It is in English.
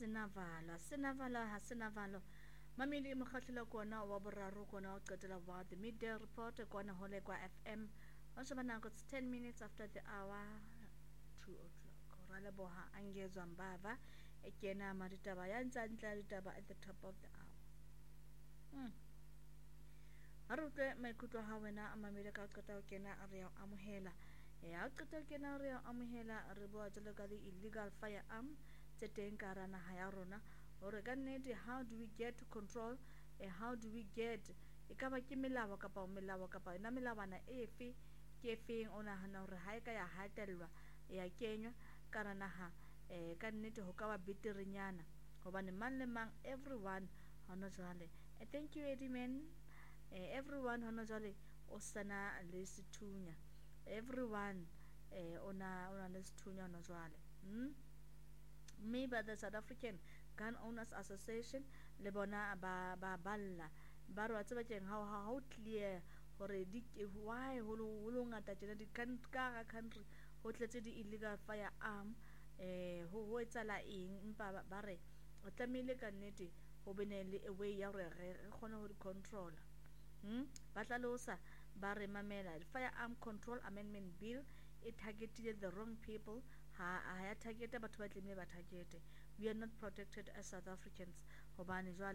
ha senavalo mamili mokgahlelo kona wa boraro kona o qetela wa the midday report kona hole kwa FM o sheba nako it's 10 minutes after the hour 2 o'clock ra leboha angezwa mbava ekena maditaba ya ntla ditaba at the top of the hour arutle maikutlo ha wena a mamile ka qeta o kena a re ya amohela ya qeta o kena re ya amohela re bua jalo ka the illegal firearm tse teng ka rana ha ya rona hore ka nnete how do we get to control how do we get ekaba ke melawa kapa ina melawana efe ke efeng ona hana hore ha e ka ya hatellwa ya kenywa ka rana ha ka nnete ho ka ba beterinyana hobane mang le mang everyone hona jwale thank you Ediman everyone hona jwale o sana le sethunya everyone ona le sethunya hona jwale me by the South African Gun Owners Association le bona ba balla ba re wa tseba keng how clear hore why ho ngata tjena di country ho tletse di illegal firearm ho etsala eng empa ba re o tlamehile ka nnete ho bene le a way ya re kgone ho di control ba tlalosa ba re mamela firearm control amendment bill it targeted the wrong people ha ya targeta batho ba tlemile ba targete we are not protected as South Africans hobane jwale